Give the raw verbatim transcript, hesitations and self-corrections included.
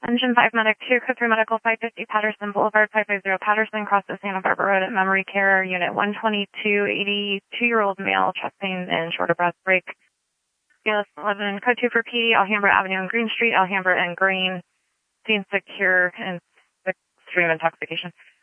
Engine five Medic two, Code three Medical five fifty Patterson Boulevard, five fifty Patterson, cross the Santa Barbara Road at Memory Care, Unit one twenty-two, eighty-two-year-old male, chest pain and short of breath, break. Scale eleven, Code two for P D, Alhambra Avenue and Green Street, Alhambra and Green, scene secure and extreme intoxication.